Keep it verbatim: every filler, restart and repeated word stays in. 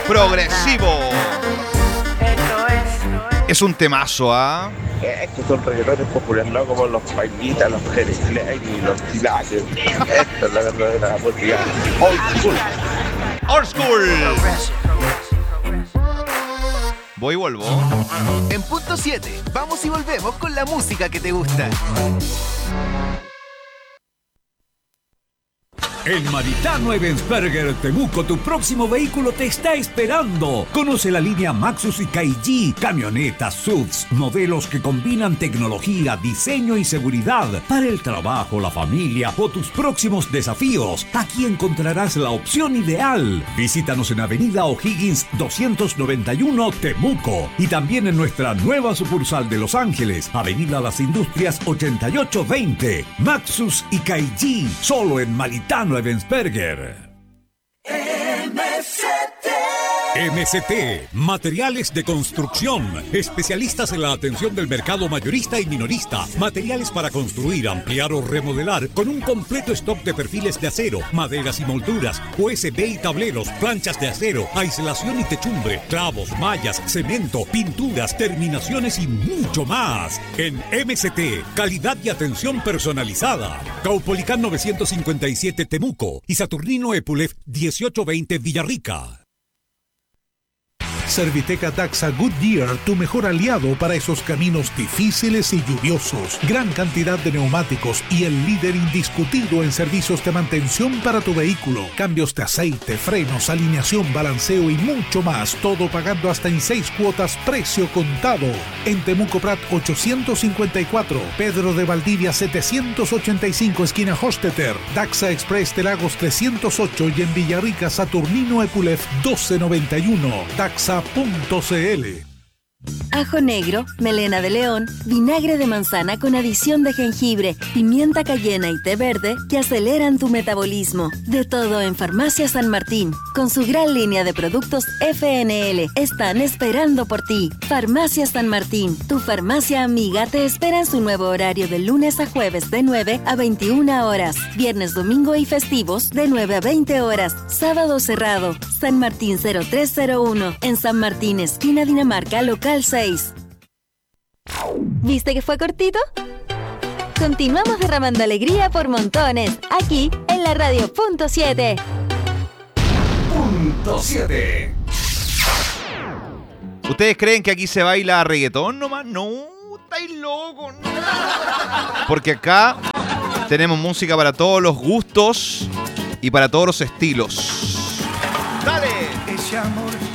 progresivo. Es un temazo, ¿ah? ¿eh? Estos son reggaetones populares, no como los pailitas, los jerezleis y los tilajes. Esta es la verdadera música old school. Old school. Voy y vuelvo. En punto siete, vamos y volvemos con la música que te gusta. En Maritano Evansberger, Temuco, tu próximo vehículo te está esperando. Conoce la línea Maxus y K G, camionetas, S U Vs, modelos que combinan tecnología, diseño y seguridad para el trabajo, la familia o tus próximos desafíos. Aquí encontrarás la opción ideal. Visítanos en Avenida O'Higgins doscientos noventa y uno, Temuco, y también en nuestra nueva sucursal de Los Ángeles, Avenida Las Industrias ochenta y ocho veinte. Maxus y K G, solo en Maritano Evansberger. M C T M C T, materiales de construcción, especialistas en la atención del mercado mayorista y minorista, materiales para construir, ampliar o remodelar, con un completo stock de perfiles de acero, maderas y molduras, U S B y tableros, planchas de acero, aislación y techumbre, clavos, mallas, cemento, pinturas, terminaciones y mucho más. En M C T, calidad y atención personalizada. Caupolicán novecientos cincuenta y siete Temuco y Saturnino Epulef dieciocho veinte Villarrica. Serviteca Daxa Goodyear, tu mejor aliado para esos caminos difíciles y lluviosos. Gran cantidad de neumáticos y el líder indiscutido en servicios de mantención para tu vehículo. Cambios de aceite, frenos, alineación, balanceo y mucho más. Todo pagando hasta en seis cuotas, precio contado. En Temuco Prat ochocientos cincuenta y cuatro, Pedro de Valdivia setecientos ochenta y cinco, esquina Hostetter. Daxa Express de Lagos trescientos ocho y en Villarrica Saturnino Epulef doce noventa y uno. Daxa punto c l. Ajo negro, melena de león, vinagre de manzana con adición de jengibre, pimienta cayena y té verde que aceleran tu metabolismo. De todo en Farmacia San Martín, con su gran línea de productos F N L. Están esperando por ti. Farmacia San Martín, tu farmacia amiga, te espera en su nuevo horario de lunes a jueves de nueve a veintiuna horas, viernes, domingo y festivos de nueve a veinte horas, sábado cerrado. San Martín cero tres cero uno, en San Martín, esquina Dinamarca, local seis. ¿Viste que fue cortito? Continuamos derramando alegría por montones, aquí en la radio punto siete. Punto siete. ¿Ustedes creen que aquí se baila reggaetón nomás? No, estáis locos. No. Porque acá tenemos música para todos los gustos y para todos los estilos. ¡Dale! Ese amor